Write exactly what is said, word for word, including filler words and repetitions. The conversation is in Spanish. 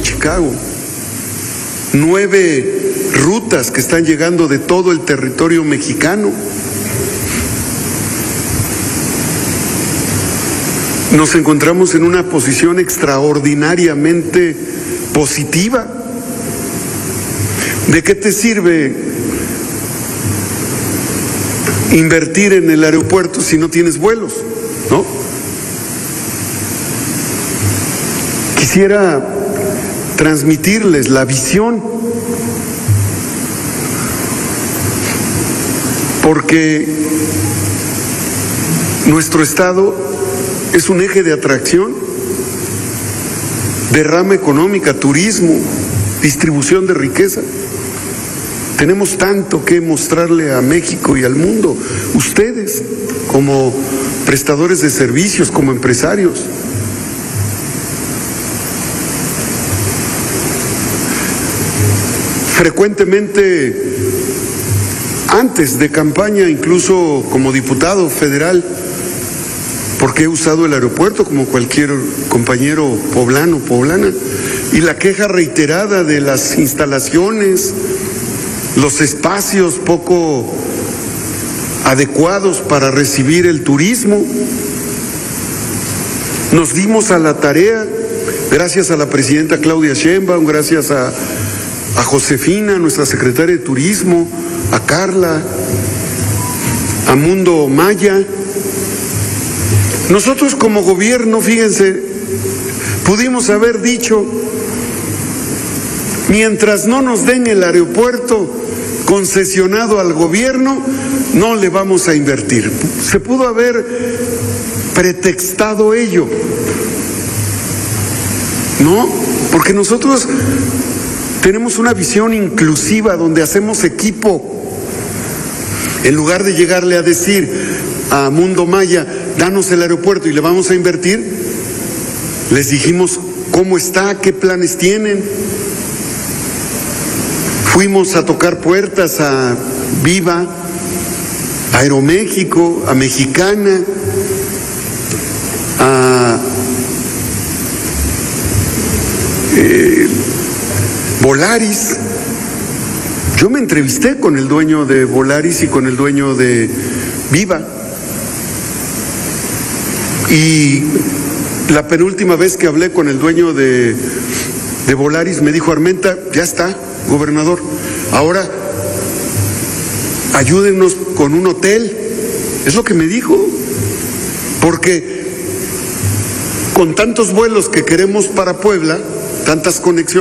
Chicago, nueve rutas que están llegando de todo el territorio mexicano. Nos encontramos en una posición extraordinariamente positiva. ¿De qué te sirve invertir en el aeropuerto si no tienes vuelos? ¿No? Quisiera transmitirles la visión, porque nuestro estado es un eje de atracción, derrama económica, turismo, distribución de riqueza. Tenemos tanto que mostrarle a México y al mundo, ustedes como prestadores de servicios, como empresarios. Frecuentemente, antes de campaña, incluso como diputado federal, porque he usado el aeropuerto como cualquier compañero poblano, poblana, y la queja reiterada de las instalaciones, los espacios poco adecuados para recibir el turismo. Nos dimos a la tarea, gracias a la presidenta Claudia Sheinbaum, gracias a, a Josefina, nuestra secretaria de Turismo, a Carla, a Mundo Maya. Nosotros como gobierno, fíjense, pudimos haber dicho, mientras no nos den el aeropuerto concesionado al gobierno, no le vamos a invertir. Se pudo haber pretextado ello, ¿no? Porque nosotros tenemos una visión inclusiva donde hacemos equipo. En lugar de llegarle a decir a Mundo Maya, danos el aeropuerto y le vamos a invertir, les dijimos cómo está, qué planes tienen. Fuimos a tocar puertas a Viva, a Aeroméxico, a Mexicana, a eh, Volaris. Yo me entrevisté con el dueño de Volaris y con el dueño de Viva. Y la penúltima vez que hablé con el dueño de, de Volaris me dijo, Armenta, ya está, gobernador, ahora ayúdenos con un hotel. Es lo que me dijo, porque con tantos vuelos que queremos para Puebla, tantas conexiones,